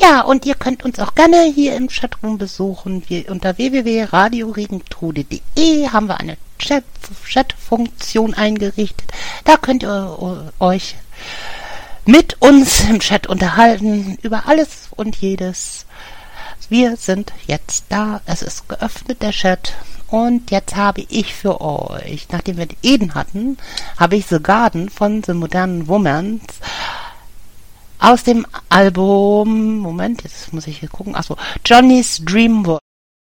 Ja, und ihr könnt uns auch gerne hier im Chatroom besuchen. Wir unter www.radioregentrode.de haben wir eine Chat-Funktion eingerichtet. Da könnt ihr euch mit uns im Chat unterhalten über alles und jedes. Wir sind jetzt da. Es ist geöffnet, der Chat. Und jetzt habe ich für euch, nachdem wir Eden hatten, habe ich The Garden von The Modern Womans aus dem Album, Moment, jetzt muss ich hier gucken, achso, Johnny's Dream World.